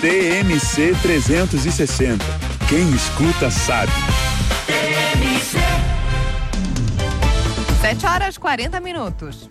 TMC 360. Quem escuta sabe. 7h40.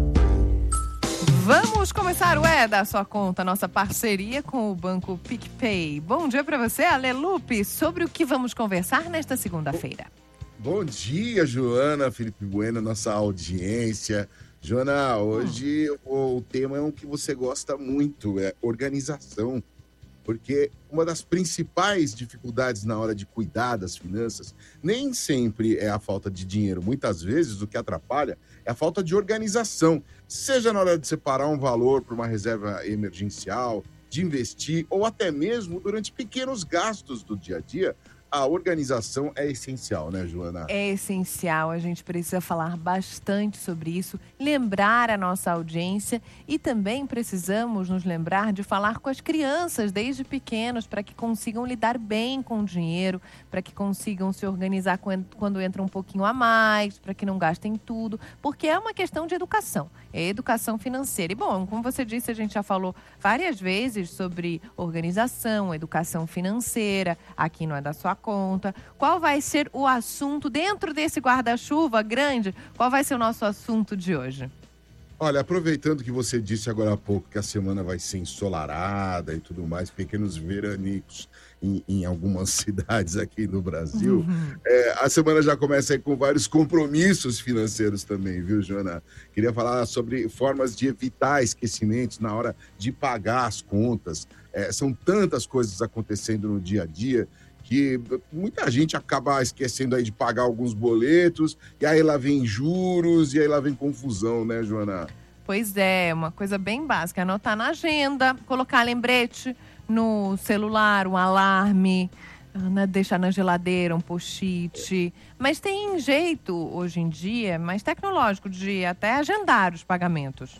Vamos começar o da sua conta, nossa parceria com o Banco PicPay. Bom dia para você, Ale Lupe. Sobre o que vamos conversar nesta segunda-feira? Bom dia, Joana, Felipe Bueno, nossa audiência. Joana, hoje o tema é um que você gosta muito, é organização. Porque uma das principais dificuldades na hora de cuidar das finanças nem sempre é a falta de dinheiro. Muitas vezes o que atrapalha é a falta de organização. Seja na hora de separar um valor para uma reserva emergencial, de investir ou até mesmo durante pequenos gastos do dia a dia. A organização é essencial, né, Joana? É essencial, a gente precisa falar bastante sobre isso, lembrar a nossa audiência e também precisamos nos lembrar de falar com as crianças desde pequenos para que consigam lidar bem com o dinheiro, para que consigam se organizar quando entra um pouquinho a mais, para que não gastem tudo, porque é uma questão de educação, é educação financeira. E bom, como você disse, a gente já falou várias vezes sobre organização, educação financeira, aqui não é da sua conta. Qual vai ser o assunto dentro desse guarda-chuva grande? Qual vai ser o nosso assunto de hoje? Olha, aproveitando que você disse agora há pouco que a semana vai ser ensolarada e tudo mais, pequenos veranicos em algumas cidades aqui no Brasil, a semana já começa aí com vários compromissos financeiros também, viu, Joana? Queria falar sobre formas de evitar esquecimentos na hora de pagar as contas. São tantas coisas acontecendo no dia a dia que muita gente acaba esquecendo aí de pagar alguns boletos, e aí lá vem juros, e aí lá vem confusão, né, Joana? Pois é, uma coisa bem básica, anotar na agenda, colocar lembrete no celular, um alarme, deixar na geladeira um post-it. Mas tem jeito, hoje em dia, mais tecnológico, de até agendar os pagamentos.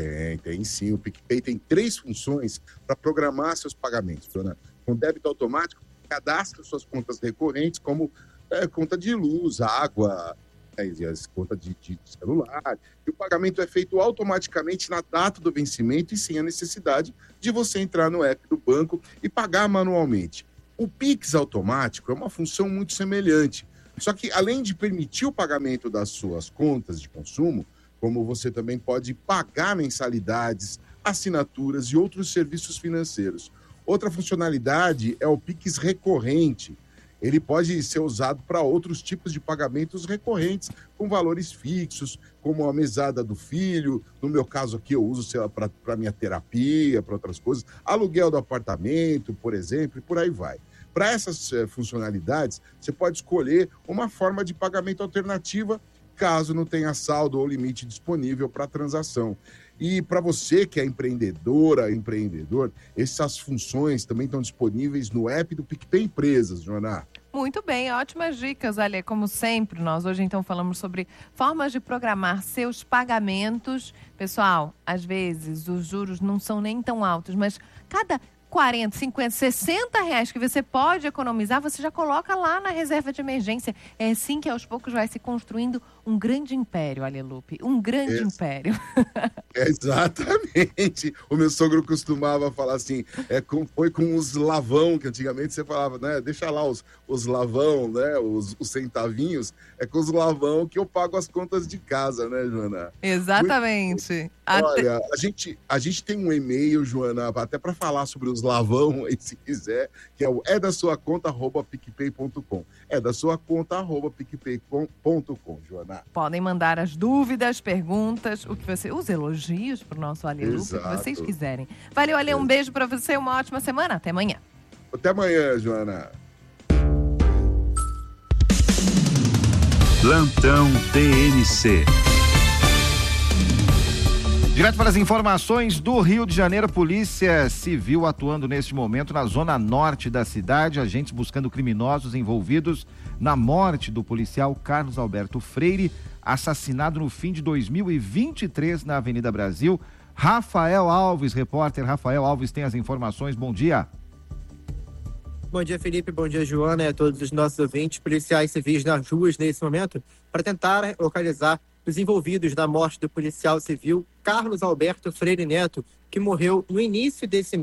Tem sim. O PicPay tem 3 funções para programar seus pagamentos, Joana. Com débito automático, cadastra suas contas recorrentes, como conta de luz, água, e as contas de celular. E o pagamento é feito automaticamente na data do vencimento e sem a necessidade de você entrar no app do banco e pagar manualmente. O Pix automático é uma função muito semelhante, só que além de permitir o pagamento das suas contas de consumo, como você também pode pagar mensalidades, assinaturas e outros serviços financeiros. Outra funcionalidade é o Pix recorrente. Ele pode ser usado para outros tipos de pagamentos recorrentes, com valores fixos, como a mesada do filho. No meu caso aqui, eu uso para minha terapia, para outras coisas. Aluguel do apartamento, por exemplo, e por aí vai. Para essas funcionalidades, você pode escolher uma forma de pagamento alternativa, caso não tenha saldo ou limite disponível para a transação. E para você que é empreendedora, empreendedor, essas funções também estão disponíveis no app do PicPay Empresas, Joana. Muito bem, ótimas dicas, Ale. Como sempre, nós hoje então falamos sobre formas de programar seus pagamentos. Pessoal, às vezes os juros não são nem tão altos, mas cada 40, 50, 60 reais que você pode economizar, você já coloca lá na reserva de emergência. É assim que aos poucos vai se construindo um grande império, Ale Lupe. Um grande império. Exatamente. O meu sogro costumava falar assim, foi com os lavão, que antigamente você falava, né? Deixa lá os lavão, né? Os centavinhos. É com os lavão que eu pago as contas de casa, né, Joana? Exatamente. Olha, a gente tem um e-mail, Joana, até para falar sobre os lavão, aí, se quiser, que é o @picpay.com. @picpay.com, Joana. Podem mandar as dúvidas, perguntas, os elogios para o nosso Ale Lupe, o que vocês quiserem. Valeu, Ale, um beijo para você, uma ótima semana. Até amanhã. Até amanhã, Joana. Plantão TMC. Direto para as informações do Rio de Janeiro, Polícia Civil atuando neste momento na zona norte da cidade, agentes buscando criminosos envolvidos na morte do policial Carlos Alberto Freire, assassinado no fim de 2023 na Avenida Brasil. Rafael Alves, repórter Rafael Alves, tem as informações. Bom dia. Bom dia, Felipe. Bom dia, Joana, e a todos os nossos ouvintes. Policiais civis nas ruas nesse momento para tentar localizar os envolvidos na morte do policial civil Carlos Alberto Freire Neto, que morreu no início desse mês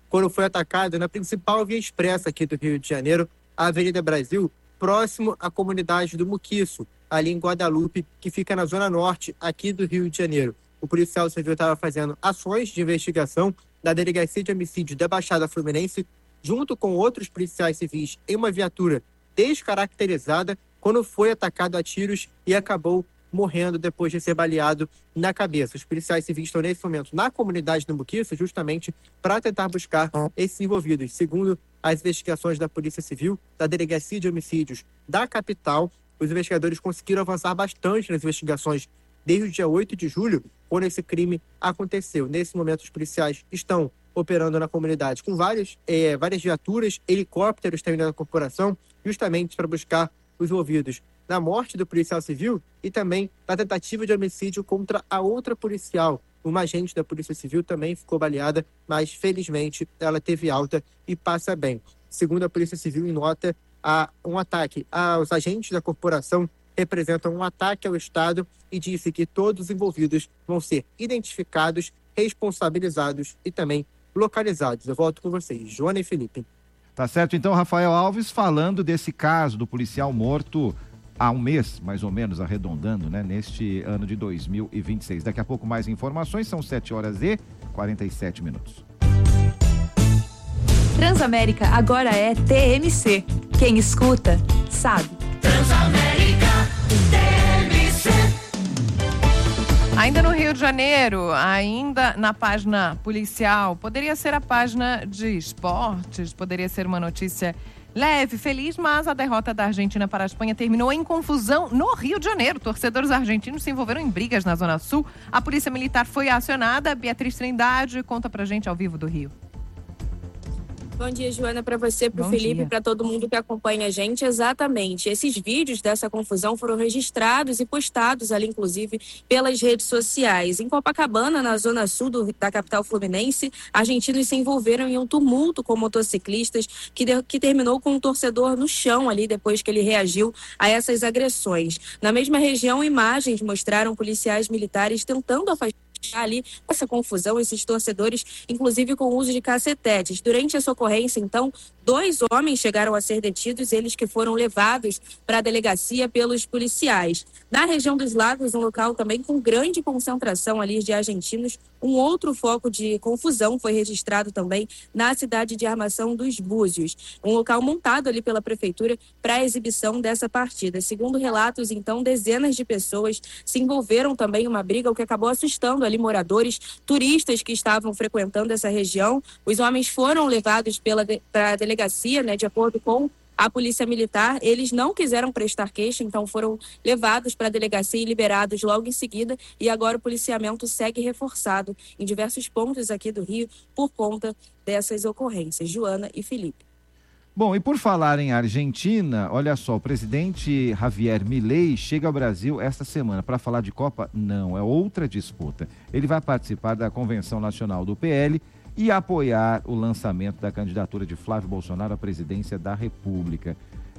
quando foi atacado na principal via expressa aqui do Rio de Janeiro, a Avenida Brasil, próximo à comunidade do Muquiço, ali em Guadalupe, que fica na zona norte aqui do Rio de Janeiro. O policial civil estava fazendo ações de investigação da Delegacia de Homicídio da Baixada Fluminense, junto com outros policiais civis em uma viatura descaracterizada, quando foi atacado a tiros e acabou morrendo depois de ser baleado na cabeça. Os policiais civis estão nesse momento na comunidade do Muquiço justamente para tentar buscar esses envolvidos. Segundo as investigações da Polícia Civil, da Delegacia de Homicídios da capital, os investigadores conseguiram avançar bastante nas investigações desde o dia 8 de julho, quando esse crime aconteceu. Nesse momento, os policiais estão operando na comunidade com várias viaturas, helicópteros também da corporação, justamente para buscar os envolvidos na morte do policial civil e também na tentativa de homicídio contra a outra policial. Uma agente da Polícia Civil também ficou baleada, mas felizmente ela teve alta e passa bem. Segundo a Polícia Civil, em nota, um ataque aos agentes da corporação representa um ataque ao Estado e disse que todos os envolvidos vão ser identificados, responsabilizados e também localizados. Eu volto com vocês, Joana e Felipe. Tá certo, então, Rafael Alves, falando desse caso do policial morto há um mês, mais ou menos, arredondando, né, neste ano de 2026. Daqui a pouco mais informações, são 7h47. Transamérica agora é TMC. Quem escuta, sabe. Transamérica TMC. Ainda no Rio de Janeiro, ainda na página policial, poderia ser a página de esportes, poderia ser uma notícia leve, feliz, mas a derrota da Argentina para a Espanha terminou em confusão no Rio de Janeiro. Torcedores argentinos se envolveram em brigas na Zona Sul. A Polícia Militar foi acionada. Beatriz Trindade conta pra gente ao vivo do Rio. Bom dia, Joana, para você, para o Felipe, para todo mundo que acompanha a gente. Exatamente. Esses vídeos dessa confusão foram registrados e postados ali, inclusive, pelas redes sociais. Em Copacabana, na zona sul da capital fluminense, argentinos se envolveram em um tumulto com motociclistas que terminou com um torcedor no chão ali depois que ele reagiu a essas agressões. Na mesma região, imagens mostraram policiais militares tentando afastar ali essa confusão, esses torcedores, inclusive com o uso de cacetetes. Durante essa ocorrência, então, 2 homens chegaram a ser detidos, eles que foram levados para a delegacia pelos policiais. Na região dos Lagos, um local também com grande concentração ali de argentinos, um outro foco de confusão foi registrado também na cidade de Armação dos Búzios, um local montado ali pela prefeitura para a exibição dessa partida. Segundo relatos, então, dezenas de pessoas se envolveram também em uma briga, o que acabou assustando ali moradores, turistas que estavam frequentando essa região. Os homens foram levados para a delegacia, né, de acordo com a Polícia Militar. Eles não quiseram prestar queixa, então foram levados para a delegacia e liberados logo em seguida. E agora o policiamento segue reforçado em diversos pontos aqui do Rio por conta dessas ocorrências. Joana e Felipe. Bom, e por falar em Argentina, olha só, o presidente Javier Milei chega ao Brasil esta semana para falar de Copa? Não, é outra disputa. Ele vai participar da Convenção Nacional do PL e apoiar o lançamento da candidatura de Flávio Bolsonaro à presidência da República.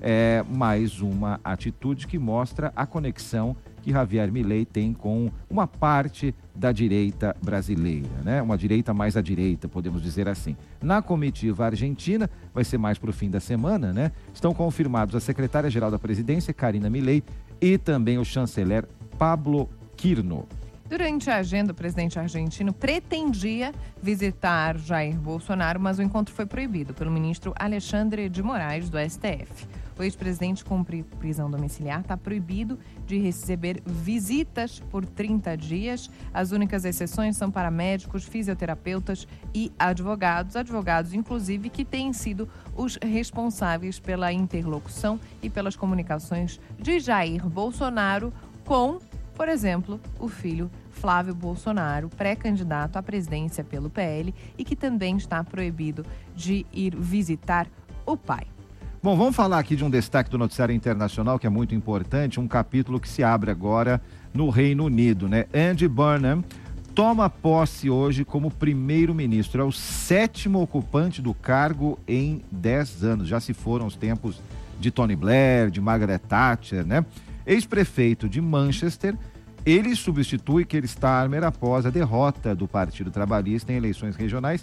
É mais uma atitude que mostra a conexão que Javier Milei tem com uma parte da direita brasileira, né? Uma direita mais à direita, podemos dizer assim. Na comitiva argentina, vai ser mais para o fim da semana, né? Estão confirmados a secretária-geral da presidência, Karina Milei, e também o chanceler Pablo Quirno. Durante a agenda, o presidente argentino pretendia visitar Jair Bolsonaro, mas o encontro foi proibido pelo ministro Alexandre de Moraes, do STF. O ex-presidente cumpre prisão domiciliar, está proibido de receber visitas por 30 dias. As únicas exceções são para médicos, fisioterapeutas e advogados. Advogados, inclusive, que têm sido os responsáveis pela interlocução e pelas comunicações de Jair Bolsonaro com, por exemplo, o filho Flávio Bolsonaro, pré-candidato à presidência pelo PL e que também está proibido de ir visitar o pai. Bom, vamos falar aqui de um destaque do noticiário internacional que é muito importante, um capítulo que se abre agora no Reino Unido, né? Andy Burnham toma posse hoje como primeiro-ministro, é o 7º ocupante do cargo em 10 anos, já se foram os tempos de Tony Blair, de Margaret Thatcher, né? Ex-prefeito de Manchester, ele substitui Keir Starmer após a derrota do Partido Trabalhista em eleições regionais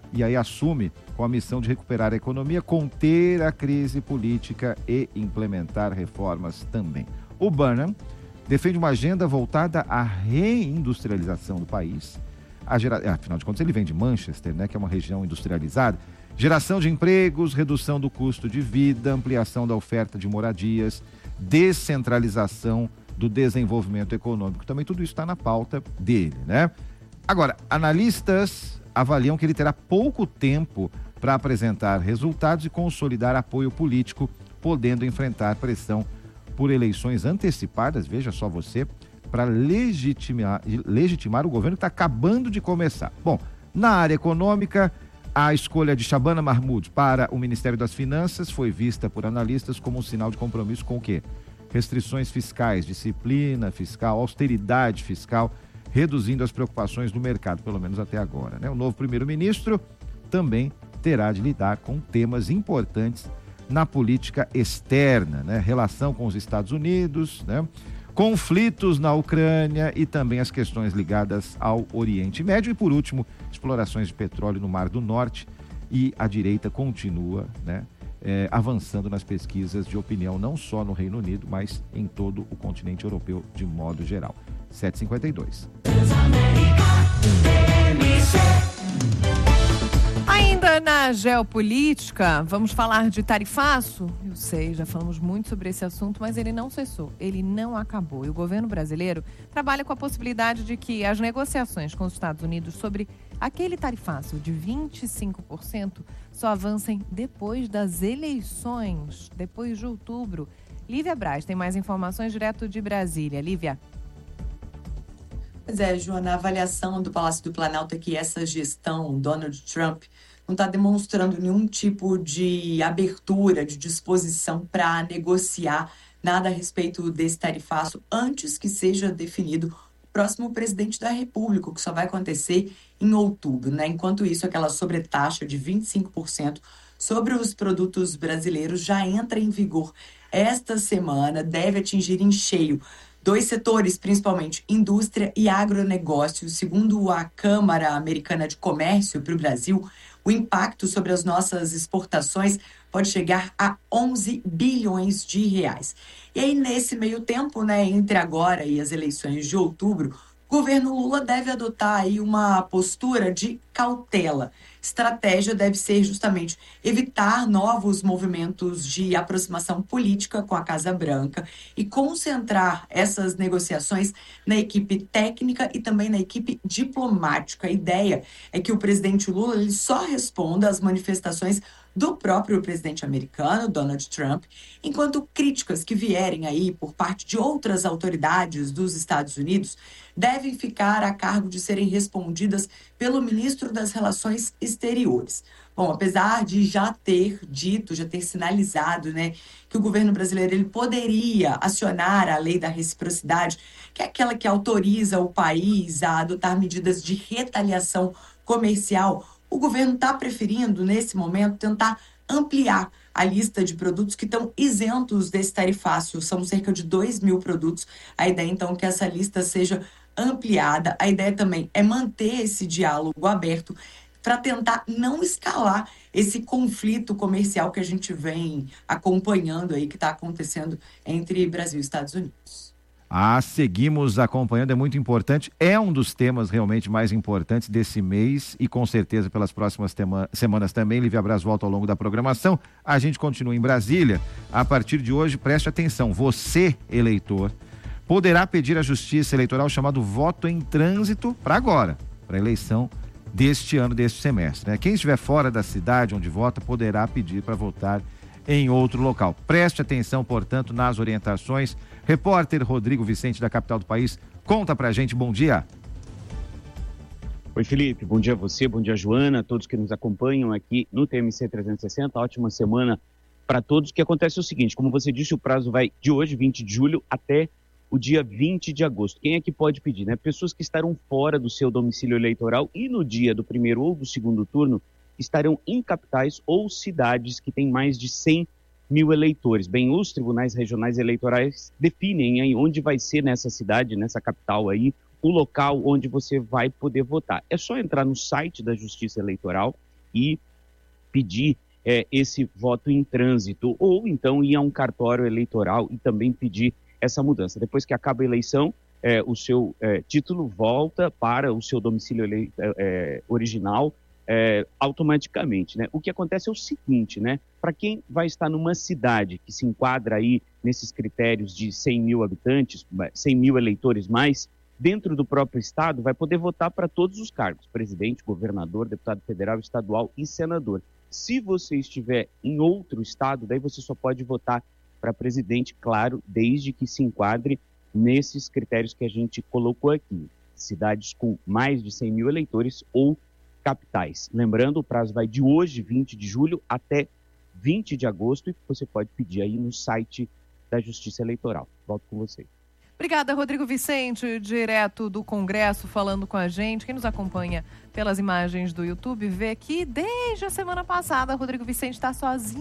e aí assume com a missão de recuperar a economia, conter a crise política e implementar reformas também. O Burnham defende uma agenda voltada à reindustrialização do país. Afinal de contas, ele vem de Manchester, né, que é uma região industrializada. Geração de empregos, redução do custo de vida, ampliação da oferta de moradias, descentralização do desenvolvimento econômico. Também tudo isso está na pauta dele, né? Agora, analistas avaliam que ele terá pouco tempo para apresentar resultados e consolidar apoio político, podendo enfrentar pressão por eleições antecipadas, veja só você, para legitimar o governo que está acabando de começar. Bom, na área econômica, a escolha de Shabana Mahmoud para o Ministério das Finanças foi vista por analistas como um sinal de compromisso com o quê? Restrições fiscais, disciplina fiscal, austeridade fiscal, reduzindo as preocupações do mercado, pelo menos até agora, né? O novo primeiro-ministro também terá de lidar com temas importantes na política externa, né? Relação com os Estados Unidos, né? Conflitos na Ucrânia e também as questões ligadas ao Oriente Médio e, por último, explorações de petróleo no Mar do Norte. E a direita continua, né, avançando nas pesquisas de opinião, não só no Reino Unido, mas em todo o continente europeu de modo geral. 7h52. Ainda na geopolítica, vamos falar de tarifaço? Eu sei, já falamos muito sobre esse assunto, mas ele não cessou, ele não acabou. E o governo brasileiro trabalha com a possibilidade de que as negociações com os Estados Unidos sobre aquele tarifaço de 25% só avancem depois das eleições, depois de outubro. Lívia Braz tem mais informações direto de Brasília. Lívia. Pois é, Joana, a avaliação do Palácio do Planalto é que essa gestão, Donald Trump, não está demonstrando nenhum tipo de abertura, de disposição para negociar nada a respeito desse tarifaço antes que seja definido o próximo presidente da República, o que só vai acontecer em outubro, né? Enquanto isso, aquela sobretaxa de 25% sobre os produtos brasileiros já entra em vigor esta semana, deve atingir em cheio dois setores, principalmente indústria e agronegócio. Segundo a Câmara Americana de Comércio para o Brasil, o impacto sobre as nossas exportações pode chegar a 11 bilhões de reais. E aí, nesse meio tempo, né, entre agora e as eleições de outubro, o governo Lula deve adotar aí uma postura de cautela. Estratégia deve ser justamente evitar novos movimentos de aproximação política com a Casa Branca e concentrar essas negociações na equipe técnica e também na equipe diplomática. A ideia é que o presidente Lula ele só responda às manifestações do próprio presidente americano, Donald Trump, enquanto críticas que vierem aí por parte de outras autoridades dos Estados Unidos devem ficar a cargo de serem respondidas pelo ministro das Relações Exteriores. Bom, apesar de já ter sinalizado, né, que o governo brasileiro ele poderia acionar a lei da reciprocidade, que é aquela que autoriza o país a adotar medidas de retaliação comercial, o governo está preferindo, nesse momento, tentar ampliar a lista de produtos que estão isentos desse tarifaço. São cerca de 2.000 produtos. A ideia, então, é que essa lista seja ampliada. A ideia também é manter esse diálogo aberto para tentar não escalar esse conflito comercial que a gente vem acompanhando aí, que está acontecendo entre Brasil e Estados Unidos. Seguimos acompanhando, é muito importante, é um dos temas realmente mais importantes desse mês e com certeza pelas próximas semanas também. Lívia Braz volta ao longo da programação. A gente continua em Brasília. A partir de hoje, preste atenção, você, eleitor, poderá pedir à Justiça Eleitoral o chamado voto em trânsito para agora, para a eleição deste ano, deste semestre, né? Quem estiver fora da cidade onde vota poderá pedir para votar em outro local. Preste atenção, portanto, nas orientações. Repórter Rodrigo Vicente, da capital do país, conta pra gente. Bom dia. Oi, Felipe. Bom dia a você, bom dia, Joana, a todos que nos acompanham aqui no TMC 360. Ótima semana para todos. O que acontece é o seguinte, como você disse, o prazo vai de hoje, 20 de julho, até o dia 20 de agosto. Quem é que pode pedir, né? Pessoas que estarão fora do seu domicílio eleitoral e no dia do primeiro ou do segundo turno estarão em capitais ou cidades que têm mais de 100 mil eleitores. Bem, os tribunais regionais eleitorais definem aí onde vai ser nessa cidade, nessa capital aí, o local onde você vai poder votar. É só entrar no site da Justiça Eleitoral, e pedir esse voto em trânsito, ou então ir a um cartório eleitoral e também pedir essa mudança. Depois que acaba a eleição, o seu título volta para o seu domicílio original automaticamente, né? O que acontece é o seguinte, né? Para quem vai estar numa cidade que se enquadra aí nesses critérios de 100 mil habitantes, 100 mil eleitores mais, dentro do próprio estado, vai poder votar para todos os cargos: presidente, governador, deputado federal, estadual e senador. Se você estiver em outro estado, daí você só pode votar para presidente, claro, desde que se enquadre nesses critérios que a gente colocou aqui. Cidades com mais de 100 mil eleitores ou capitais. Lembrando, o prazo vai de hoje, 20 de julho, até 20 de agosto, e você pode pedir aí no site da Justiça Eleitoral. Volto com você. Obrigada, Rodrigo Vicente, direto do Congresso, falando com a gente. Quem nos acompanha pelas imagens do YouTube vê que desde a semana passada, Rodrigo Vicente está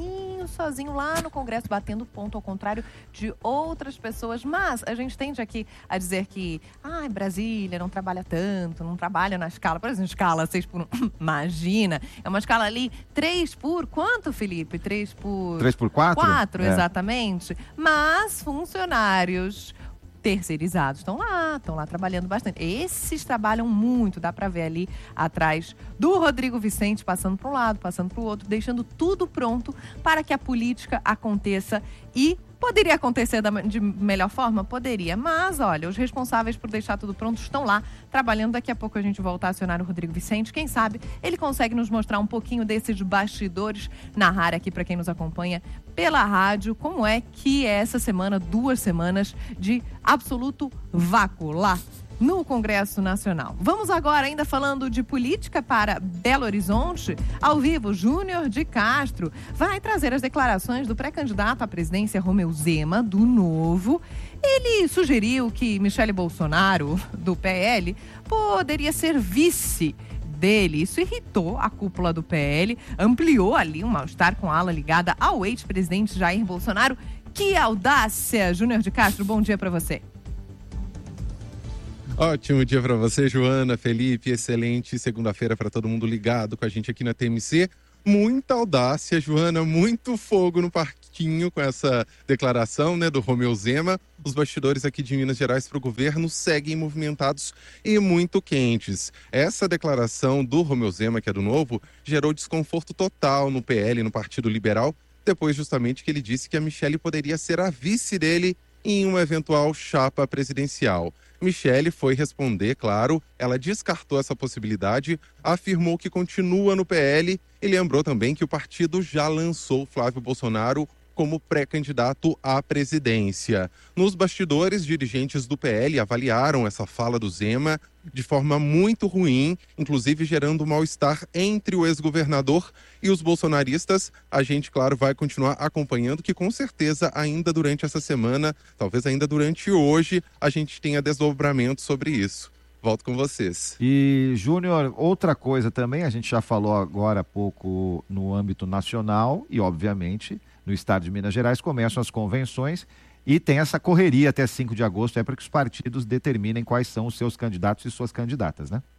sozinho lá no Congresso, batendo ponto, ao contrário de outras pessoas. Mas a gente tende aqui a dizer que Brasília não trabalha tanto, não trabalha na escala, por exemplo, escala 6x1. Imagina, é uma escala ali 3 por quanto, Felipe? 3 por 4? 4, exatamente. Mas funcionários terceirizados estão lá trabalhando bastante. Esses trabalham muito, dá para ver ali atrás do Rodrigo Vicente, passando para um lado, passando para o outro, deixando tudo pronto para que a política aconteça. E poderia acontecer de melhor forma? Poderia, mas olha, os responsáveis por deixar tudo pronto estão lá trabalhando. Daqui a pouco a gente volta a acionar o Rodrigo Vicente. Quem sabe ele consegue nos mostrar um pouquinho desses bastidores, narrar aqui para quem nos acompanha pela rádio, como é que é essa semana, 2 semanas de absoluto vácuo lá no Congresso Nacional. Vamos agora, ainda falando de política, para Belo Horizonte. Ao vivo, Júnior de Castro vai trazer as declarações do pré-candidato à presidência Romeu Zema, do Novo. Ele sugeriu que Michele Bolsonaro, do PL, poderia ser vice dele. Isso irritou a cúpula do PL, ampliou ali um mal-estar com a ala ligada ao ex-presidente Jair Bolsonaro. Que audácia! Júnior de Castro, bom dia para você. Ótimo dia para você, Joana, Felipe, excelente segunda-feira para todo mundo ligado com a gente aqui na TMC. Muita audácia, Joana, muito fogo no parquinho com essa declaração, né, do Romeu Zema. Os bastidores aqui de Minas Gerais para o governo seguem movimentados e muito quentes. Essa declaração do Romeu Zema, que é do Novo, gerou desconforto total no PL, no Partido Liberal, depois justamente que ele disse que a Michele poderia ser a vice dele em uma eventual chapa presidencial. Michele foi responder, claro, ela descartou essa possibilidade, afirmou que continua no PL e lembrou também que o partido já lançou Flávio Bolsonaro como pré-candidato à presidência. Nos bastidores, dirigentes do PL avaliaram essa fala do Zema de forma muito ruim, inclusive gerando mal-estar entre o ex-governador e os bolsonaristas. A gente, claro, vai continuar acompanhando, que com certeza ainda durante essa semana, talvez ainda durante hoje, a gente tenha desdobramento sobre isso. Volto com vocês. E, Júnior, outra coisa também, a gente já falou agora há pouco no âmbito nacional e, obviamente, no estado de Minas Gerais começam as convenções e tem essa correria até 5 de agosto, para que os partidos determinem quais são os seus candidatos e suas candidatas, né?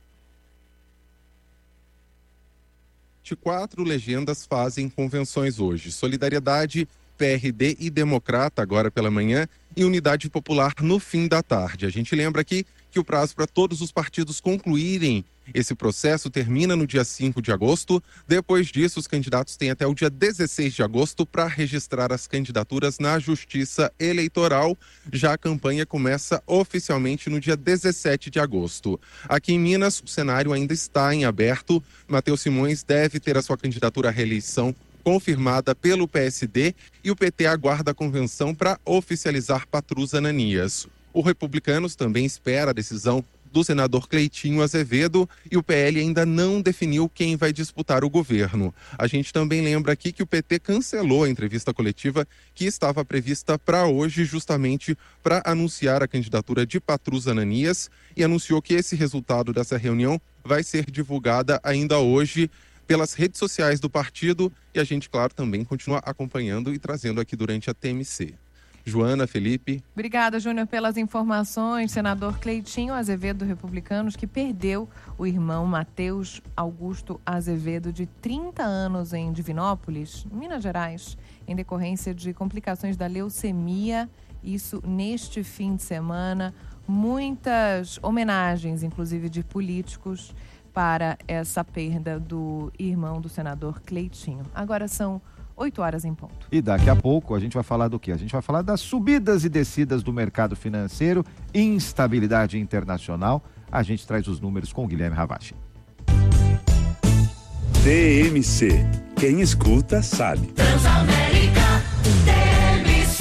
4 legendas fazem convenções hoje. Solidariedade, PRD e Democrata agora pela manhã e Unidade Popular no fim da tarde. A gente lembra aqui que o prazo para todos os partidos concluírem esse processo termina no dia 5 de agosto. Depois disso, os candidatos têm até o dia 16 de agosto para registrar as candidaturas na Justiça Eleitoral. Já a campanha começa oficialmente no dia 17 de agosto. Aqui em Minas, o cenário ainda está em aberto. Matheus Simões deve ter a sua candidatura à reeleição confirmada pelo PSD e o PT aguarda a convenção para oficializar Patrus Ananias. O Republicanos também espera a decisão do senador Cleitinho Azevedo e o PL ainda não definiu quem vai disputar o governo. A gente também lembra aqui que o PT cancelou a entrevista coletiva que estava prevista para hoje, justamente para anunciar a candidatura de Patrus Ananias, e anunciou que esse resultado dessa reunião vai ser divulgada ainda hoje pelas redes sociais do partido, e a gente, claro, também continua acompanhando e trazendo aqui durante a TMC. Joana, Felipe. Obrigada, Júnior, pelas informações. Senador Cleitinho Azevedo, Republicanos, que perdeu o irmão Matheus Augusto Azevedo, de 30 anos, em Divinópolis, Minas Gerais, em decorrência de complicações da leucemia. Isso neste fim de semana. Muitas homenagens, inclusive de políticos, para essa perda do irmão do senador Cleitinho. Agora são 8 horas em ponto. E daqui a pouco a gente vai falar do quê? A gente vai falar das subidas e descidas do mercado financeiro, instabilidade internacional. A gente traz os números com o Guilherme Ravache. TMC. Quem escuta sabe. Transamérica TMC.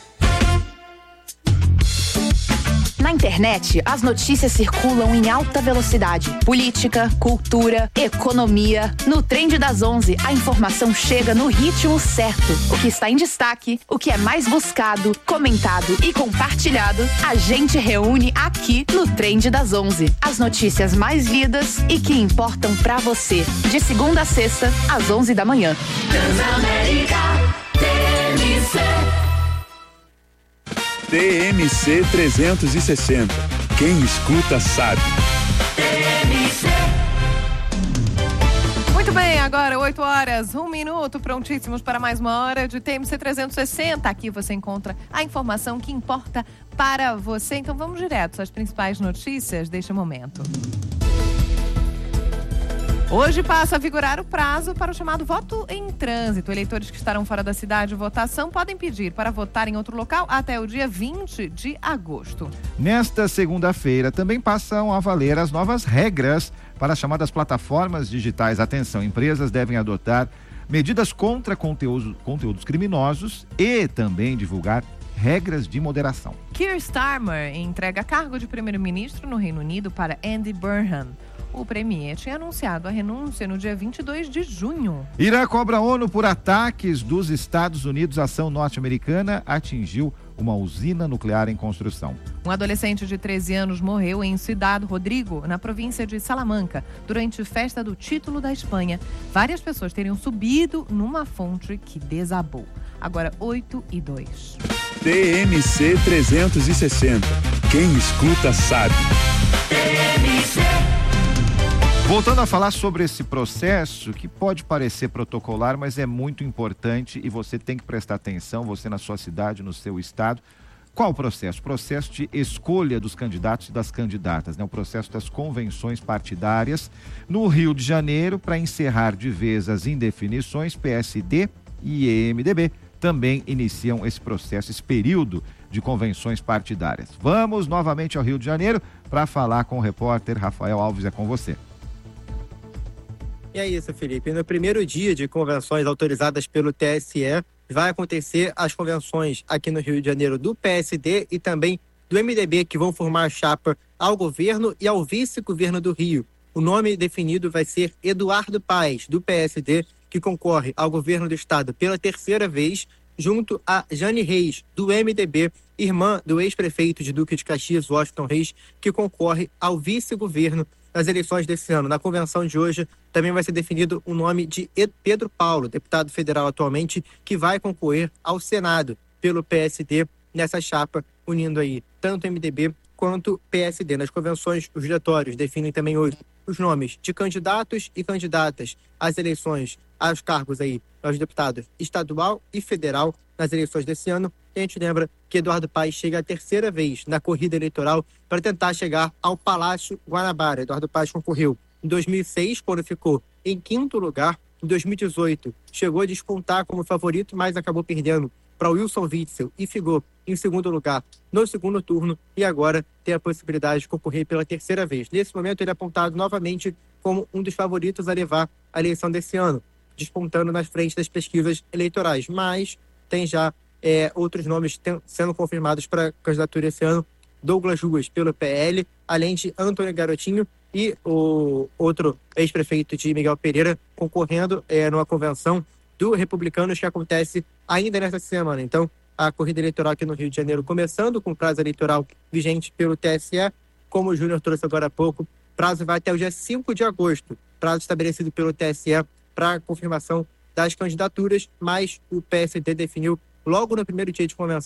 Na internet, as notícias circulam em alta velocidade. Política, cultura, economia. No Trend das 11, a informação chega no ritmo certo. O que está em destaque, o que é mais buscado, comentado e compartilhado, a gente reúne aqui no Trend das 11. As notícias mais lidas e que importam pra você. De segunda a sexta, às 11 da manhã. Transamérica TMC. TMC 360. Quem escuta sabe. TMC. Muito bem, agora 8 horas, 1 minuto, prontíssimos para mais uma hora de TMC 360. Aqui você encontra a informação que importa para você. Então vamos direto às principais notícias deste momento. Hoje passa a vigorar o prazo para o chamado voto em trânsito. Eleitores que estarão fora da cidade de votação podem pedir para votar em outro local até o dia 20 de agosto. Nesta segunda-feira também passam a valer as novas regras para as chamadas plataformas digitais. Atenção, empresas devem adotar medidas contra conteúdos criminosos e também divulgar regras de moderação. Keir Starmer entrega cargo de primeiro-ministro no Reino Unido para Andy Burnham. O premier tinha anunciado a renúncia no dia 22 de junho. Irã cobra a ONU por ataques dos Estados Unidos. A ação norte-americana atingiu uma usina nuclear em construção. Um adolescente de 13 anos morreu em Ciudad Rodrigo, na província de Salamanca, durante festa do título da Espanha. Várias pessoas teriam subido numa fonte que desabou. Agora 8:02. TMC 360. Quem escuta sabe. TMC. Voltando a falar sobre esse processo, que pode parecer protocolar, mas é muito importante e você tem que prestar atenção, você na sua cidade, no seu estado. Qual o processo? O processo de escolha dos candidatos e das candidatas, né? O processo das convenções partidárias. No Rio de Janeiro, para encerrar de vez as indefinições, PSD e MDB também iniciam esse processo, esse período de convenções partidárias. Vamos novamente ao Rio de Janeiro para falar com o repórter Rafael Alves. É com você. E é isso, Felipe. No primeiro dia de convenções autorizadas pelo TSE, vai acontecer as convenções aqui no Rio de Janeiro do PSD e também do MDB, que vão formar a chapa ao governo e ao vice-governo do Rio. O nome definido vai ser Eduardo Paes, do PSD, que concorre ao governo do estado pela terceira vez, junto a Jane Reis, do MDB, irmã do ex-prefeito de Duque de Caxias, Washington Reis, que concorre ao vice-governo nas eleições desse ano. Na convenção de hoje também vai ser definido o nome de Pedro Paulo, deputado federal atualmente, que vai concorrer ao Senado pelo PSD nessa chapa, unindo aí tanto MDB quanto PSD. Nas convenções, os diretórios definem também hoje os nomes de candidatos e candidatas às eleições, aos cargos aí, aos deputados estadual e federal nas eleições desse ano. E a gente lembra que Eduardo Paes chega a terceira vez na corrida eleitoral para tentar chegar ao Palácio Guanabara. Eduardo Paes concorreu em 2006, quando ficou em quinto lugar. Em 2018, chegou a despontar como favorito, mas acabou perdendo para Wilson Witzel e ficou em segundo lugar no segundo turno. E agora tem a possibilidade de concorrer pela terceira vez. Nesse momento, ele é apontado novamente como um dos favoritos a levar a eleição desse ano, despontando nas frentes das pesquisas eleitorais. Mas tem já outros nomes sendo confirmados para a candidatura esse ano. Douglas Ruas, pelo PL, além de Antônio Garotinho e o outro ex-prefeito de Miguel Pereira, concorrendo numa convenção do Republicanos que acontece ainda nesta semana. Então, a corrida eleitoral aqui no Rio de Janeiro começando com prazo eleitoral vigente pelo TSE. Como o Júnior trouxe agora há pouco, prazo vai até o dia 5 de agosto, prazo estabelecido pelo TSE para confirmação das candidaturas, mas o PSD definiu logo no primeiro dia de convenção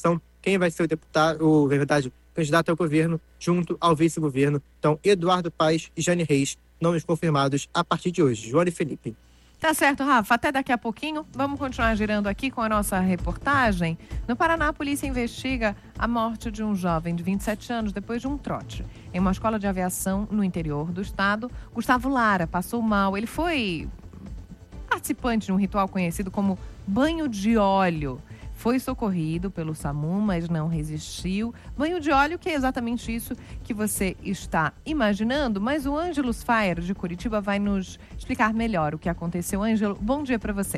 quem vai ser o deputado, candidato ao governo junto ao vice-governo. Então, Eduardo Paes e Jane Reis, nomes confirmados a partir de hoje. Joana e Felipe. Tá certo, Rafa. Até daqui a pouquinho. Vamos continuar girando aqui com a nossa reportagem. No Paraná, a polícia investiga a morte de um jovem de 27 anos depois de um trote. Em uma escola de aviação no interior do estado, Gustavo Lara passou mal. Ele foi participante de um ritual conhecido como banho de óleo. Foi socorrido pelo SAMU, mas não resistiu. Banho de óleo, que é exatamente isso que você está imaginando. Mas o Ângelos Fire, de Curitiba, vai nos explicar melhor o que aconteceu. Ângelo, bom dia para você.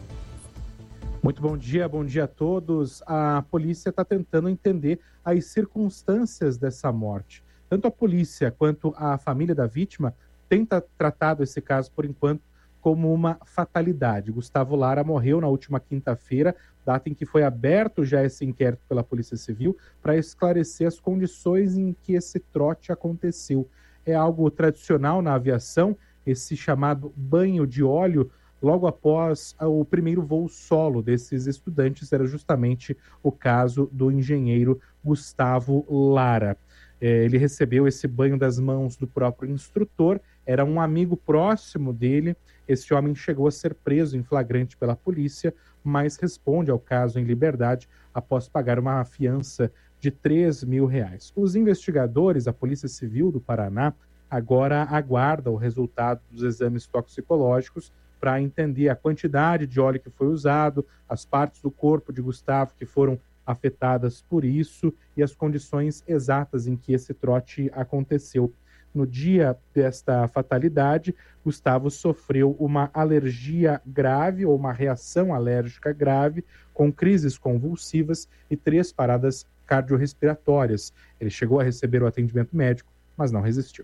Muito bom dia a todos. A polícia está tentando entender as circunstâncias dessa morte. Tanto a polícia quanto a família da vítima tenta tratado esse caso, por enquanto, como uma fatalidade. Gustavo Lara morreu na última quinta-feira, data em que foi aberto já esse inquérito pela Polícia Civil para esclarecer as condições em que esse trote aconteceu. É algo tradicional na aviação, esse chamado banho de óleo, logo após o primeiro voo solo desses estudantes, era justamente o caso do engenheiro Gustavo Lara. Ele recebeu esse banho das mãos do próprio instrutor, era um amigo próximo dele. Esse homem chegou a ser preso em flagrante pela polícia, mas responde ao caso em liberdade após pagar uma fiança de R$3.000. Os investigadores, a Polícia Civil do Paraná, agora aguardam o resultado dos exames toxicológicos para entender a quantidade de óleo que foi usado, as partes do corpo de Gustavo que foram afetadas por isso e as condições exatas em que esse trote aconteceu. No dia desta fatalidade, Gustavo sofreu uma alergia grave ou uma reação alérgica grave, com crises convulsivas e 3 paradas cardiorrespiratórias. Ele chegou a receber o atendimento médico, mas não resistiu.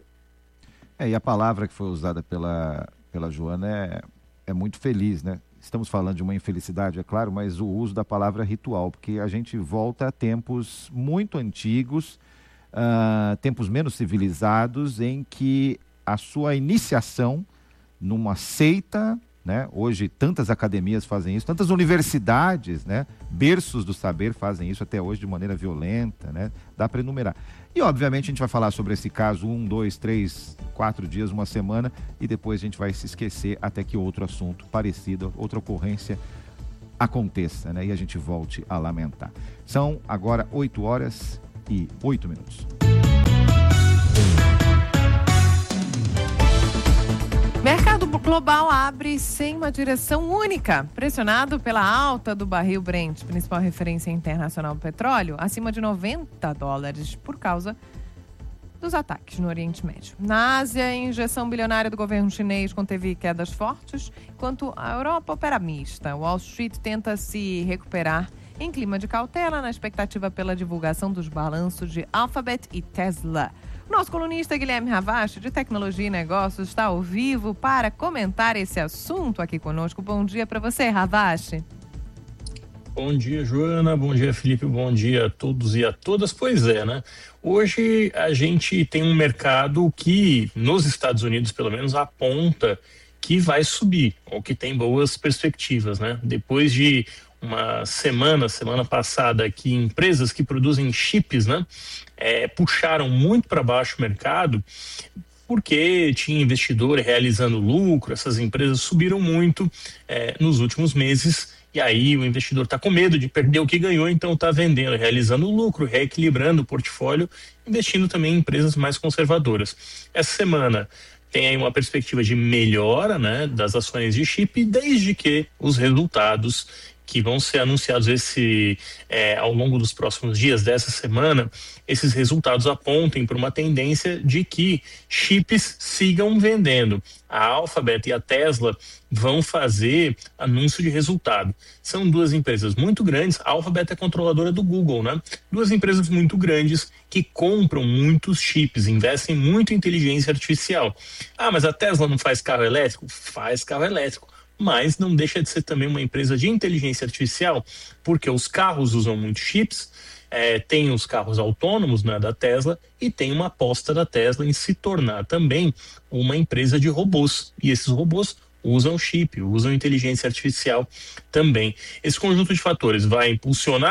E a palavra que foi usada pela Joana é muito feliz, né? Estamos falando de uma infelicidade, é claro, mas o uso da palavra ritual, porque a gente volta a tempos muito antigos, tempos menos civilizados, em que a sua iniciação numa seita, né? Hoje tantas academias fazem isso, tantas universidades, né? Berços do saber fazem isso até hoje de maneira violenta, né? Dá para enumerar. E obviamente a gente vai falar sobre esse caso 1, 2, 3, 4 dias, uma semana, e depois a gente vai se esquecer até que outro assunto parecido, outra ocorrência aconteça, né? E a gente volte a lamentar. São agora 8h08. Mercado global abre sem uma direção única, pressionado pela alta do barril Brent, principal referência internacional do petróleo, acima de $90 por causa dos ataques no Oriente Médio. Na Ásia, a injeção bilionária do governo chinês conteve quedas fortes, enquanto a Europa opera mista. Wall Street tenta se recuperar em clima de cautela, na expectativa pela divulgação dos balanços de Alphabet e Tesla. Nosso colunista Guilherme Ravache, de Tecnologia e Negócios, está ao vivo para comentar esse assunto aqui conosco. Bom dia para você, Ravache. Bom dia, Joana. Bom dia, Felipe. Bom dia a todos e a todas. Pois é, né? Hoje a gente tem um mercado que, nos Estados Unidos, pelo menos, aponta que vai subir, ou que tem boas perspectivas, né? Depois de uma semana passada, que empresas que produzem chips, né, puxaram muito para baixo o mercado, porque tinha investidor realizando lucro, essas empresas subiram muito nos últimos meses, e aí o investidor está com medo de perder o que ganhou, então está vendendo, realizando lucro, reequilibrando o portfólio, investindo também em empresas mais conservadoras. Essa semana tem aí uma perspectiva de melhora, né, das ações de chip, desde que os resultados que vão ser anunciados ao longo dos próximos dias dessa semana, esses resultados apontem para uma tendência de que chips sigam vendendo. A Alphabet e a Tesla vão fazer anúncio de resultado. São duas empresas muito grandes. A Alphabet é controladora do Google, né? Duas empresas muito grandes que compram muitos chips, investem muito em inteligência artificial. Ah, mas a Tesla não faz carro elétrico? Faz carro elétrico. Mas não deixa de ser também uma empresa de inteligência artificial, porque os carros usam muitos chips, tem os carros autônomos, né, da Tesla, e tem uma aposta da Tesla em se tornar também uma empresa de robôs, e esses robôs usam chip, usam inteligência artificial também. Esse conjunto de fatores vai impulsionar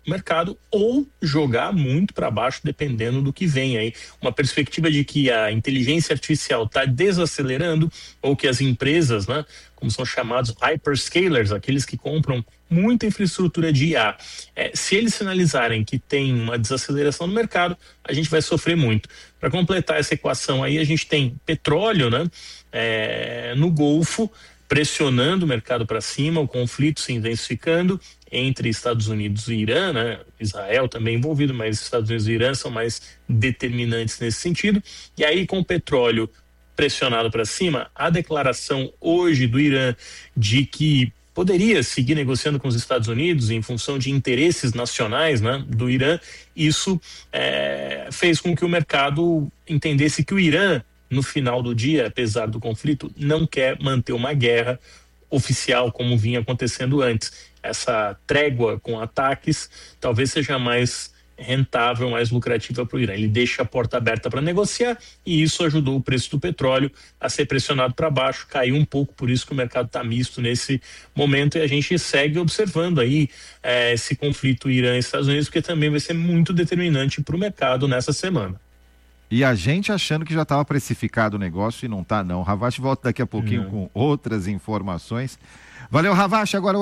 o mercado ou jogar muito para baixo, dependendo do que vem aí. Uma perspectiva de que a inteligência artificial está desacelerando, ou que as empresas, né, como são chamados hyperscalers, aqueles que compram muita infraestrutura de IA, se eles sinalizarem que tem uma desaceleração no mercado, a gente vai sofrer muito. Para completar essa equação aí, a gente tem petróleo, né, no Golfo, pressionando o mercado para cima, o conflito se intensificando entre Estados Unidos e Irã, né? Israel também envolvido, mas Estados Unidos e Irã são mais determinantes nesse sentido. E aí, com o petróleo pressionado para cima, a declaração hoje do Irã de que poderia seguir negociando com os Estados Unidos em função de interesses nacionais, né, do Irã, isso fez com que o mercado entendesse que o Irã, no final do dia, apesar do conflito, não quer manter uma guerra oficial como vinha acontecendo antes. Essa trégua com ataques talvez seja mais rentável, mais lucrativa para o Irã. Ele deixa a porta aberta para negociar e isso ajudou o preço do petróleo a ser pressionado para baixo, caiu um pouco, por isso que o mercado está misto nesse momento e a gente segue observando aí esse conflito Irã e Estados Unidos, porque também vai ser muito determinante para o mercado nessa semana. E a gente achando que já estava precificado o negócio e não está não. Ravache volta daqui a pouquinho com outras informações. Valeu, Ravache. Agora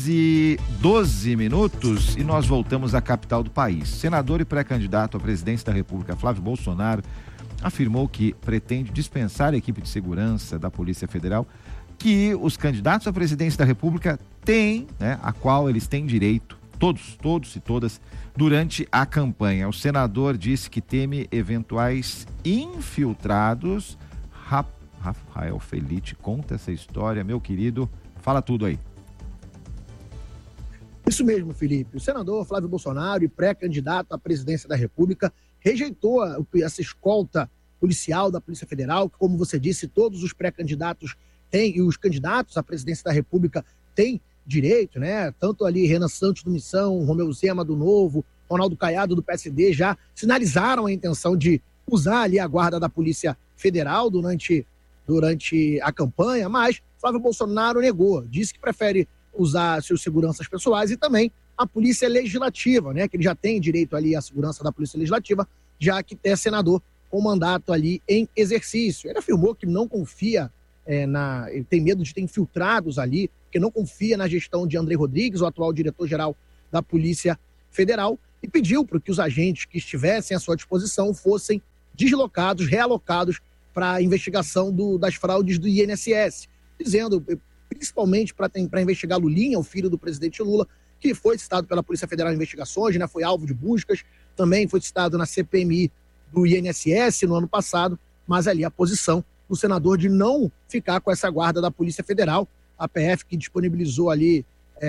8h12 e nós voltamos à capital do país. Senador e pré-candidato à presidência da República, Flávio Bolsonaro, afirmou que pretende dispensar a equipe de segurança da Polícia Federal que os candidatos à presidência da República têm, né, a qual eles têm direito, todos e todas, durante a campanha. O senador disse que teme eventuais infiltrados. Rafael Felite conta essa história, meu querido. Fala tudo aí. Isso mesmo, Felipe. O senador Flávio Bolsonaro e pré-candidato à presidência da República rejeitou essa escolta policial da Polícia Federal, que, como você disse, todos os pré-candidatos têm, e os candidatos à presidência da República têm direito, né? Tanto ali Renan Santos do Missão, Romeu Zema do Novo, Ronaldo Caiado do PSD já sinalizaram a intenção de usar ali a guarda da Polícia Federal durante a campanha, mas Flávio Bolsonaro negou, disse que prefere usar seus seguranças pessoais e também a Polícia Legislativa, né? Que ele já tem direito ali à segurança da Polícia Legislativa, já que é senador com mandato ali em exercício. Ele afirmou que não confia ele tem medo de ter infiltrados ali, porque não confia na gestão de André Rodrigues, o atual diretor-geral da Polícia Federal, e pediu para que os agentes que estivessem à sua disposição fossem deslocados, realocados para a investigação das fraudes do INSS, dizendo, principalmente para investigar Lulinha, o filho do presidente Lula, que foi citado pela Polícia Federal em investigações, né, foi alvo de buscas, também foi citado na CPMI do INSS no ano passado, mas ali a posição do senador de não ficar com essa guarda da Polícia Federal, a PF que disponibilizou ali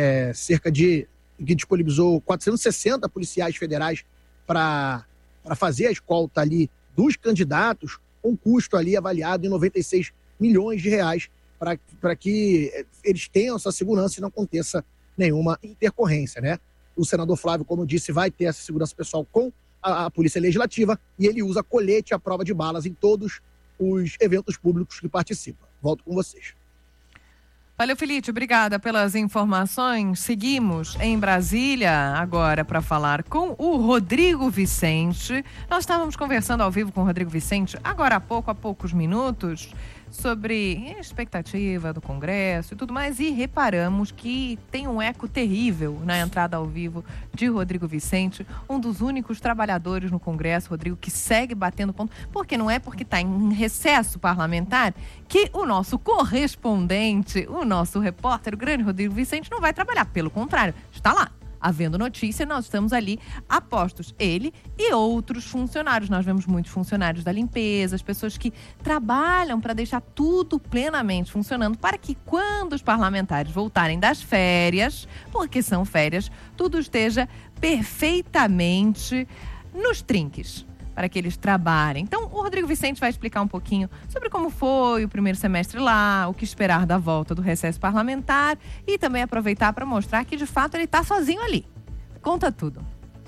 que disponibilizou 460 policiais federais para fazer a escolta ali dos candidatos, com custo ali avaliado em 96 milhões de reais, para que eles tenham essa segurança e não aconteça nenhuma intercorrência, né? O senador Flávio, como disse, vai ter essa segurança pessoal com a Polícia Legislativa e ele usa colete à prova de balas em todos os eventos públicos que participa. Volto com vocês. Valeu, Felipe. Obrigada pelas informações. Seguimos em Brasília agora para falar com o Rodrigo Vicente. Nós estávamos conversando ao vivo com o Rodrigo Vicente agora há poucos minutos, sobre a expectativa do Congresso e tudo mais, e reparamos que tem um eco terrível na entrada ao vivo de Rodrigo Vicente, um dos únicos trabalhadores no Congresso, Rodrigo, que segue batendo ponto, porque não é porque está em recesso parlamentar que o nosso correspondente, o nosso repórter, o grande Rodrigo Vicente, não vai trabalhar, pelo contrário, está lá. Havendo notícia, nós estamos ali a postos. Ele e outros funcionários. Nós vemos muitos funcionários da limpeza, as pessoas que trabalham para deixar tudo plenamente funcionando, para que quando os parlamentares voltarem das férias, porque são férias, tudo esteja perfeitamente nos trinques, para que eles trabalhem. Então, o Rodrigo Vicente vai explicar um pouquinho sobre como foi o primeiro semestre lá, o que esperar da volta do recesso parlamentar e também aproveitar para mostrar que, de fato, ele está sozinho ali. Conta tudo.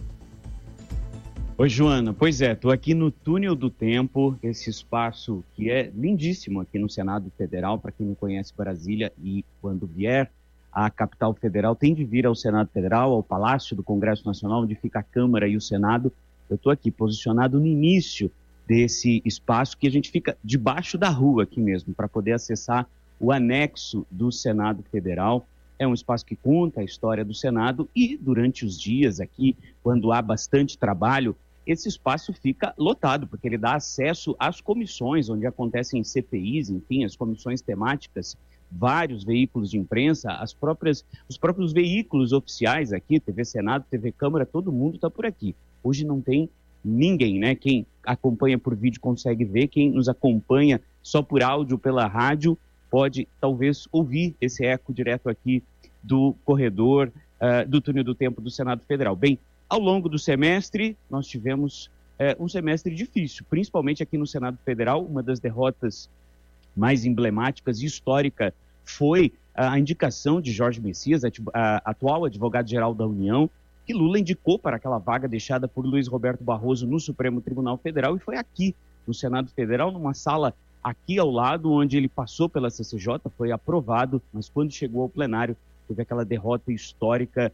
Oi, Joana. Pois é, estou aqui no Túnel do Tempo, esse espaço que é lindíssimo aqui no Senado Federal, para quem não conhece Brasília e quando vier à capital federal, tem de vir ao Senado Federal, ao Palácio do Congresso Nacional, onde fica a Câmara e o Senado. Eu estou aqui posicionado no início desse espaço, que a gente fica debaixo da rua aqui mesmo, para poder acessar o anexo do Senado Federal. É um espaço que conta a história do Senado e durante os dias aqui, quando há bastante trabalho, esse espaço fica lotado, porque ele dá acesso às comissões, onde acontecem CPIs, enfim, as comissões temáticas, vários veículos de imprensa, os próprios veículos oficiais aqui, TV Senado, TV Câmara, todo mundo está por aqui. Hoje não tem ninguém, né? Quem acompanha por vídeo consegue ver, quem nos acompanha só por áudio pela rádio pode talvez ouvir esse eco direto aqui do corredor do túnel do tempo do Senado Federal. Bem, ao longo do semestre, nós tivemos um semestre difícil, principalmente aqui no Senado Federal. Uma das derrotas mais emblemáticas e histórica foi a indicação de Jorge Messias, atual advogado-geral da União, que Lula indicou para aquela vaga deixada por Luiz Roberto Barroso no Supremo Tribunal Federal, e foi aqui, no Senado Federal, numa sala aqui ao lado, onde ele passou pela CCJ, foi aprovado, mas quando chegou ao plenário, teve aquela derrota histórica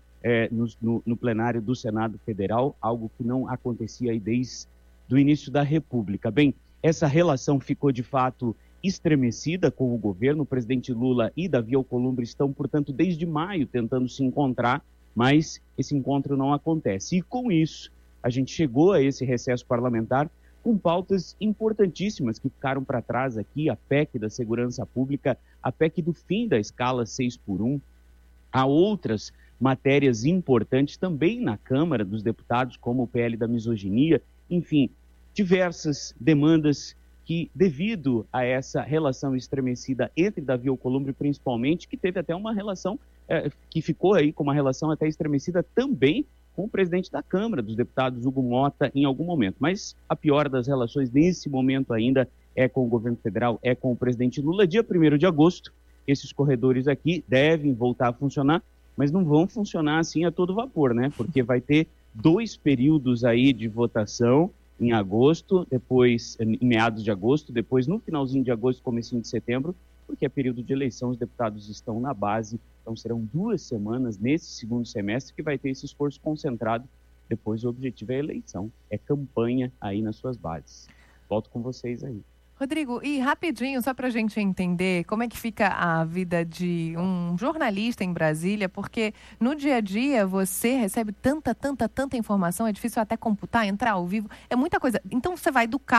no plenário do Senado Federal, algo que não acontecia aí desde o início da República. Bem, essa relação ficou de fato estremecida com o governo. O presidente Lula e Davi Alcolumbre estão, portanto, desde maio tentando se encontrar, mas esse encontro não acontece. E com isso, a gente chegou a esse recesso parlamentar com pautas importantíssimas que ficaram para trás aqui: a PEC da segurança pública, a PEC do fim da escala 6x1. Há outras matérias importantes também na Câmara dos Deputados, como o PL da misoginia, enfim, diversas demandas que, devido a essa relação estremecida entre Davi Alcolumbre, principalmente, que teve até uma relação, que ficou aí com uma relação até estremecida também com o presidente da Câmara dos Deputados, Hugo Mota, em algum momento. Mas a pior das relações nesse momento ainda é com o governo federal, é com o presidente Lula. Dia 1º de agosto, esses corredores aqui devem voltar a funcionar, mas não vão funcionar assim a todo vapor, né? Porque vai ter 2 períodos aí de votação, em agosto, depois em meados de agosto, depois no finalzinho de agosto, comecinho de setembro, porque é período de eleição, os deputados estão na base, então serão 2 semanas nesse segundo semestre que vai ter esse esforço concentrado. Depois o objetivo é a eleição, é campanha aí nas suas bases. Volto com vocês aí. Rodrigo, e rapidinho, só para a gente entender como é que fica a vida de um jornalista em Brasília, porque no dia a dia você recebe tanta informação, é difícil até computar, entrar ao vivo, é muita coisa. Então você vai do carro